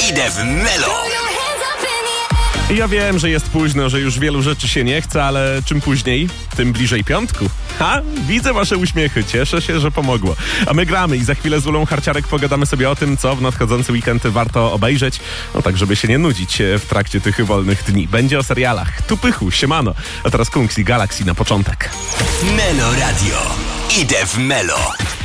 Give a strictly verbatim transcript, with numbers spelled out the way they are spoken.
Idę w Melo. Ja wiem, że jest późno, że już wielu rzeczy się nie chce, ale czym później, tym bliżej piątku. Ha, widzę wasze uśmiechy, cieszę się, że pomogło. A my gramy i za chwilę z Ulą Harciarek pogadamy sobie o tym, co w nadchodzący weekend warto obejrzeć, no tak, żeby się nie nudzić w trakcie tych wolnych dni. Będzie o serialach. Tu pychu, siemano. A teraz Kungs i Galaxy na początek. Melo Radio. Idę w Melo.